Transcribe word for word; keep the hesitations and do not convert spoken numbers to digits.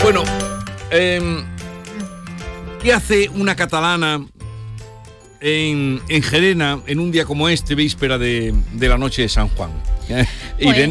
Bueno, eh, ¿qué hace una catalana en, en Gerena en un día como este, víspera de, de la noche de San Juan? Pues, Irene.